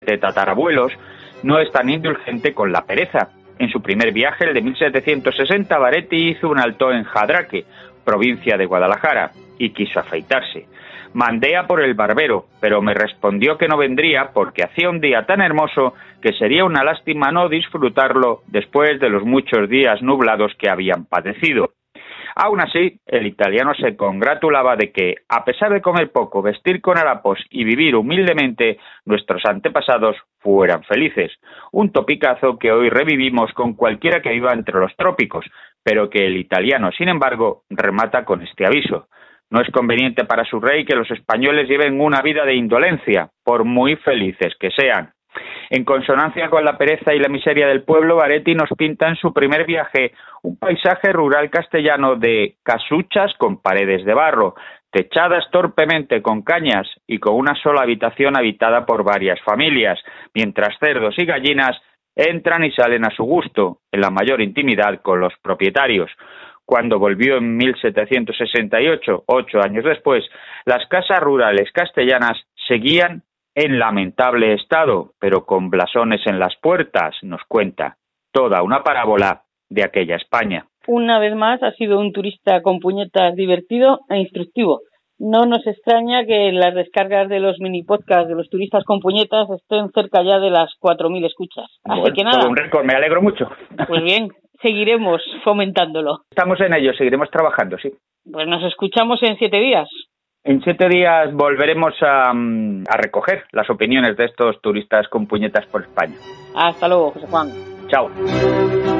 de tatarabuelos, no es tan indulgente con la pereza. En su primer viaje, el de 1760, Baretti hizo un alto en Jadraque, provincia de Guadalajara, y quiso afeitarse. Mandé a por el barbero, pero me respondió que no vendría porque hacía un día tan hermoso que sería una lástima no disfrutarlo después de los muchos días nublados que habían padecido. Aún así, el italiano se congratulaba de que, a pesar de comer poco, vestir con harapos y vivir humildemente, nuestros antepasados fueran felices. Un topicazo que hoy revivimos con cualquiera que viva entre los trópicos, pero que el italiano, sin embargo, remata con este aviso. No es conveniente para su rey que los españoles lleven una vida de indolencia, por muy felices que sean. En consonancia con la pereza y la miseria del pueblo, Baretti nos pinta en su primer viaje un paisaje rural castellano de casuchas con paredes de barro, techadas torpemente con cañas y con una sola habitación habitada por varias familias, mientras cerdos y gallinas entran y salen a su gusto, en la mayor intimidad con los propietarios. Cuando volvió en 1768, 8 años después, las casas rurales castellanas seguían en lamentable estado, pero con blasones en las puertas, nos cuenta. Toda una parábola de aquella España. Una vez más ha sido un turista con puñetas divertido e instructivo. No nos extraña que las descargas de los mini podcasts de los turistas con puñetas estén cerca ya de las 4.000 escuchas. Así que nada. Todo un récord, me alegro mucho. Pues bien, seguiremos fomentándolo. Estamos en ello, seguiremos trabajando, sí. Pues nos escuchamos en 7 días. En 7 días volveremos a recoger las opiniones de estos turistas con puñetas por España. Hasta luego, José Juan. Chao.